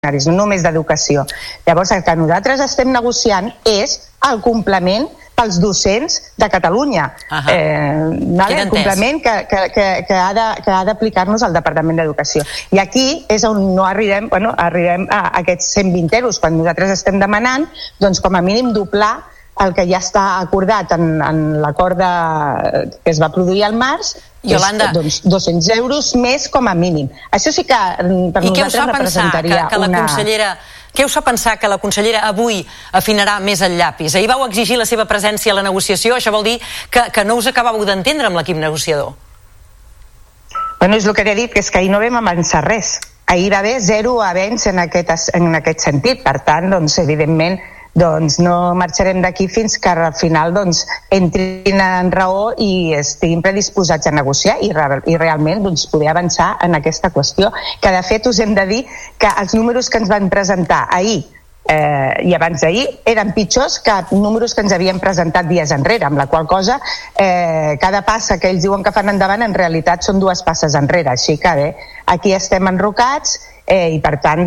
no només d'educació. Llavors, el que nosaltres estem negociant és el complement pels docents de Catalunya. El complement que ha d'aplicar-nos el Departament d'Educació. I aquí és on no arribem a aquests 120 euros, quan nosaltres estem demanant, doncs, com a mínim doblar el que ja està acordat en l'acord que es va produir al març, doncs 200 euros més com a mínim. Això sí que per nosaltres representaria una... Què us fa pensar que la consellera avui afinarà més el llapis? Ahir vau exigir la seva presència a la negociació, això vol dir que no us acabàveu d'entendre amb l'equip negociador. Bueno, és el que he dit, que és que ahir no vam avançar res. Ahir va haver zero avenç en aquest sentit. Per tant, doncs, evidentment, no marxarem d'aquí fins que al final entrin en raó i estiguin predisposats a negociar i realment poder avançar en aquesta qüestió, que de fet us hem de dir que els números que ens van presentar ahir i abans d'ahir eren pitjors que números que ens havien presentat dies enrere, amb la qual cosa cada passa que ells diuen que fan endavant en realitat són dues passes enrere, així que bé, aquí estem enrocats i per tant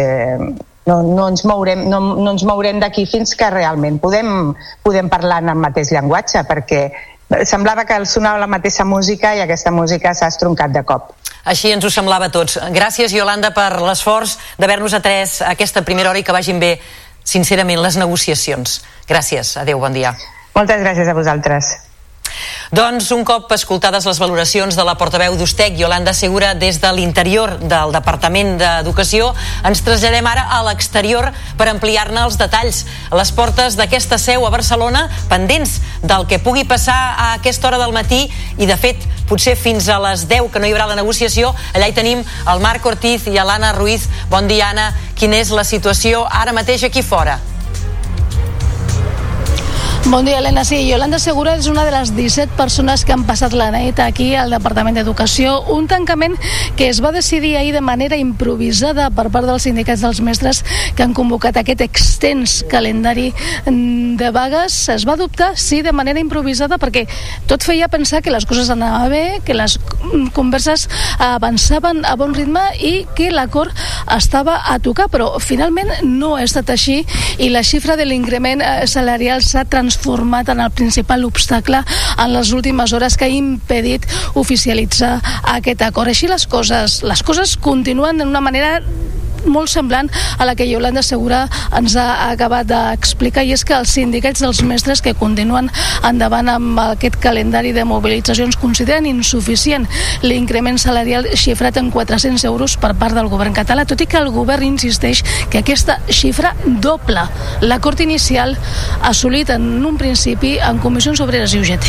no ens mourem d'aquí fins que realment podem parlar en el mateix llenguatge, perquè semblava que sonava la mateixa música i aquesta música s'ha estroncat de cop. Així ens ho semblava a tots. Gràcies, Iolanda, per l'esforç d'haver-nos atès aquesta primera hora i que vagin bé, sincerament, les negociacions. Gràcies. Adéu, bon dia. Moltes gràcies a vosaltres. Doncs un cop escoltades les valoracions de la portaveu d'Ustec, Iolanda Segura, des de l'interior del Departament d'Educació, ens traslladem ara a l'exterior per ampliar-ne els detalls. A les portes d'aquesta seu a Barcelona, pendents del que pugui passar a aquesta hora del matí i, de fet, potser fins a les 10 que no hi haurà la negociació, allà hi tenim el Marc Ortiz i l'Anna Ruiz. Bon dia, Anna. Quina és la situació ara mateix aquí fora? Bon dia, Helena. Sí, Iolanda Segura és una de les 17 persones que han passat la nit aquí al Departament d'Educació. Un tancament que es va decidir ahir de manera improvisada per part dels sindicats dels mestres que han convocat aquest extens calendari de vagues. Es va adoptar, sí, de manera improvisada perquè tot feia pensar que les coses anaven bé, que les converses avançaven a bon ritme i que l'acord estava a tocar, però finalment no ha estat així i la xifra de l'increment salarial s'ha transformat en el principal obstacle en les últimes hores que ha impedit oficialitzar aquest acord. Així les coses continuen d'una manera molt semblant a la que Iolanda Segura ens ha acabat d'explicar, i és que els sindicats dels mestres que continuen endavant amb aquest calendari de mobilitzacions consideren insuficient l'increment salarial xifrat en 400 euros per part del govern català, tot i que el govern insisteix que aquesta xifra dobla l'acord inicial assolit en un principi en Comissions Obreres i UGT.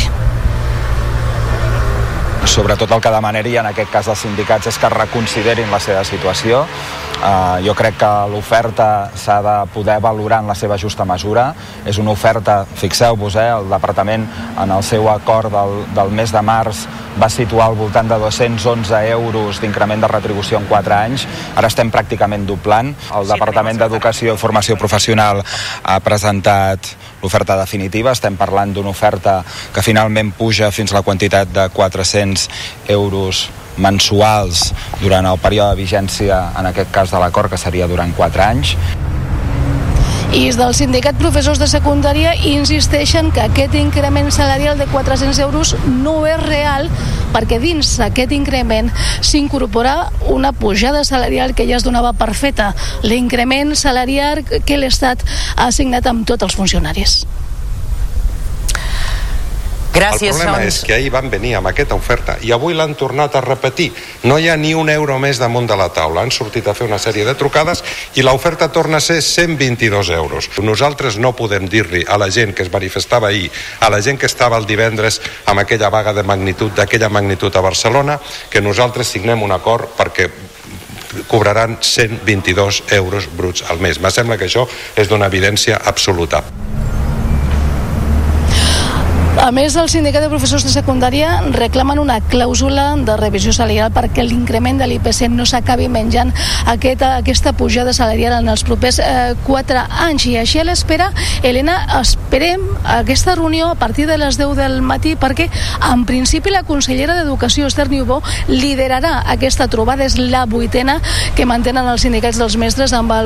Sobretot el que demanaria en aquest cas dels sindicats és que reconsiderin la seva situació. Jo crec que l'oferta s'ha de poder valorar en la seva justa mesura. És una oferta, fixeu-vos, el Departament en el seu acord del mes de març va situar al voltant de 211 euros d'increment de retribució en 4 anys. Ara estem pràcticament doblant. El Departament d'Educació i Formació Professional ha presentat l'oferta definitiva. Estem parlant d'una oferta que finalment puja fins a la quantitat de 400 euros mensuals durant el període de vigència, en aquest cas de l'acord, que seria durant 4 anys. I del sindicat professors de secundària insisteixen que aquest increment salarial de 400 euros no és real perquè dins aquest increment s'incorpora una pujada salarial que ja es donava per feta, l'increment salarial que l'Estat ha assignat amb tots els funcionaris. Gràcies, el problema és que ahir van venir amb aquesta oferta i avui l'han tornat a repetir. No hi ha ni un euro més damunt de la taula. Han sortit a fer una sèrie de trucades i l'oferta torna a ser 122 euros. Nosaltres no podem dir-li a la gent que es manifestava ahir, a la gent que estava el divendres amb aquella vaga d'aquella magnitud a Barcelona, que nosaltres signem un acord perquè cobraran 122 euros bruts al mes. Me sembla que això és d'una evidència absoluta. A més, el sindicat de professors de secundària reclamen una clàusula de revisió salarial perquè l'increment de l'IPC no s'acabi menjant aquesta pujada salarial en els propers 4 anys. I així a l'espera, Helena, esperem aquesta reunió a partir de les 10 del matí perquè, en principi, la consellera d'Educació, Esther Niubó, liderarà aquesta trobada. És la 8a que mantenen els sindicats dels mestres amb el